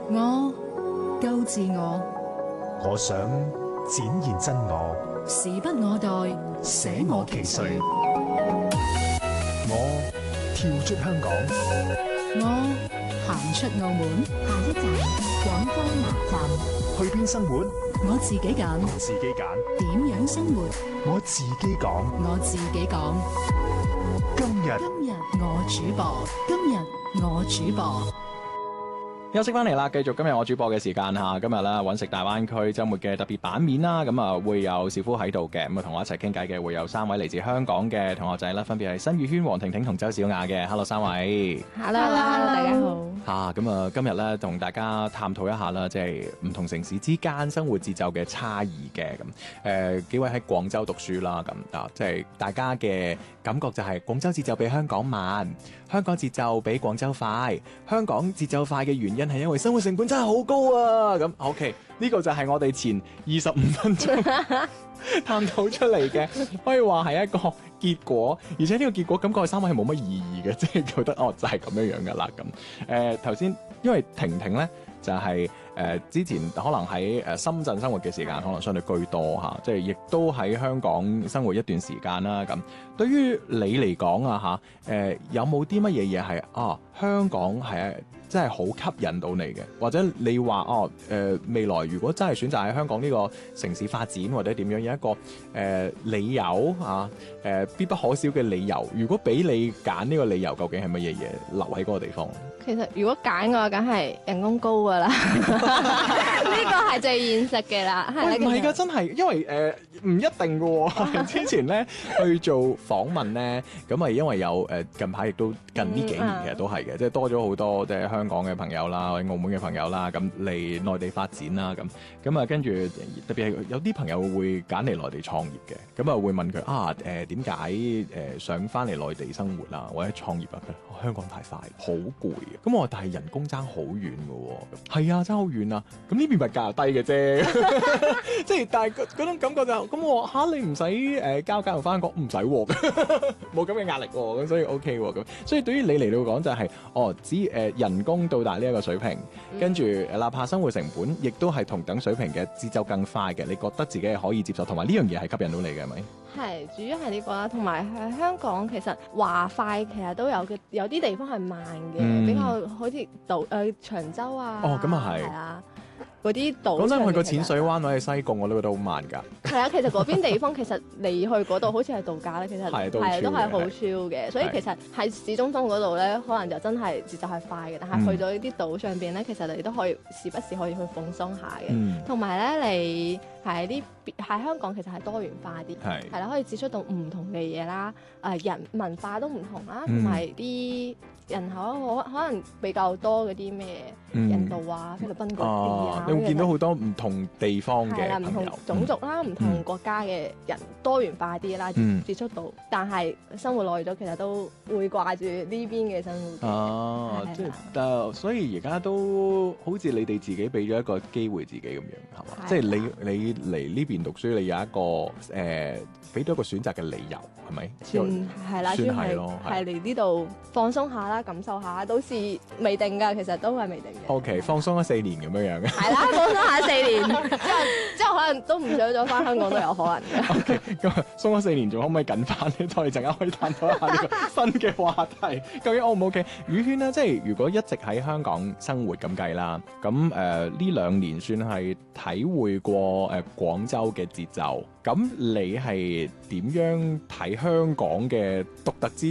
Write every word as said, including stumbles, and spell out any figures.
我夠自我， 我想展現真我， 時不我待，捨我其誰。 我跳出香港， 我行出澳門，下一站廣州南站， 去邊生活？ 我自己揀， 自己揀。 點樣生活？ 我自己講。 我自己講。 今日今日我主播，今日我主播。 休息翻嚟啦，繼續今日我主播嘅時間吓，今日咧揾食大灣區周末嘅特別版面啦，咁啊會有小夫喺度嘅，咁啊同我一齊傾偈嘅會有三位嚟自香港嘅同學仔啦，分別係新宇軒、黃婷婷同周小雅嘅。Hello 三位 ，Hello Hello 大家好。 吓咁啊，今日咧同大家探討一下啦，即係唔同城市之間生活節奏嘅差異嘅咁。誒、呃，幾位喺廣州讀書啦，咁啊，即係大家嘅感覺就係廣州節奏比香港慢，香港節奏比廣州快。香港節奏快嘅原因係因為生活成本真係好高啊！咁 OK，呢個就係我哋前二十五分鐘探討出嚟嘅，可以話係一個結果。而且呢個結果感覺係三位係冇乜意義嘅，即係覺得哦就係咁樣樣噶啦咁。誒頭先因為婷婷咧就係、是、誒、呃、之前可能喺誒深圳生活嘅時間可能相對居多嚇，即係亦都喺香港生活一段時間啦咁。對於你嚟講啊嚇，誒、呃、有冇啲乜嘢嘢係啊香港係真係好吸引到你嘅，或者你話哦誒、呃、未來如果真係選擇喺香港呢個城市發展或者點樣有一個誒、呃、理由啊誒、呃、必不可少嘅理由，如果俾你揀呢個理由，究竟係乜嘢嘢留喺嗰個地方？ 其實如果揀嘅話，梗係人工高噶啦，呢個係最現實嘅啦。 喂，唔係㗎，真係，因為誒唔、呃、一定㗎喎。之前咧去做訪問咧，咁啊因為有誒、呃、近排亦都近呢幾年其實都係嘅，即係多咗好多即係香港嘅朋友啦，或者澳門嘅朋友啦，咁嚟內地發展啦，咁咁啊跟住特別係有啲朋友會揀嚟內地創業嘅，咁啊會問佢啊誒點解誒想翻嚟內地生活啊或者創業啊？佢香港太快，好攰啊！咁我話但係人工爭好遠嘅喎，係啊，爭好遠啊！咁呢邊咪價低嘅啫，即係但係嗰種感覺就咁、是、我話嚇你唔使誒交交又翻工，唔使喎，冇咁嘅壓力喎，咁所以 OK 喎，咁所以對於你嚟到講就係、是、哦，只誒、呃、人工到達呢一個水平，跟住哪怕生活成本亦都係同等水平嘅節奏更快嘅，你覺得自己係可以接受，同埋呢樣嘢係吸引到你嘅係咪？ 係，主要係呢個啦，同埋喺香港其實話快其實都有嘅，有啲地方係慢嘅，嗯、比較好似島誒長洲啊， 哦咁啊係， 係啊。嗰啲島， 講真，去個淺水灣或者西貢我都覺得好慢㗎。係啊，其實嗰邊地方其實你去嗰度好似係度假咧，其實係都係好超嘅。所以其實喺市中心嗰度咧，可能就真係節奏係快嘅。但係去咗呢啲島上邊咧，其實你都可以時不時可以去放鬆下嘅。同埋咧，你喺啲喺香港其實係多元化啲，係啦，可以接觸到唔同嘅嘢啦。誒人文化都唔同啦，同埋啲人口可可能比較多嗰啲咩印度啊、菲律賓嗰啲啊。 你會見到好多唔同地方嘅朋友，唔同種族啦，唔、嗯、同國家嘅人，多元化啲啦，嗯、接觸到。但係生活耐咗，其實都會掛住呢邊嘅生活。 哦，即係，但所以而家都好似你哋自己俾咗一個機會自己咁樣，係嘛？即係你你嚟呢邊讀書，你有一個誒俾到一個選擇嘅理由，係咪？ 算係啦，算係咯，係嚟呢度放鬆下啦，感受下，都是未定㗎，其實都係未定嘅。 O K，放鬆咗四年咁樣樣嘅。係啦，放鬆下四年，之後之後可能都唔想再翻香港都有可能嘅。 O K，咁鬆咗四年，仲可唔可以緊翻咧？我哋陣間可以探討一下呢個新嘅話題，究竟 O 唔 O K？宇軒咧，即係如果一直喺香港生活咁計啦，咁誒呢兩年算係體會過誒、呃、廣州嘅節奏，咁你係點樣睇香港嘅獨特之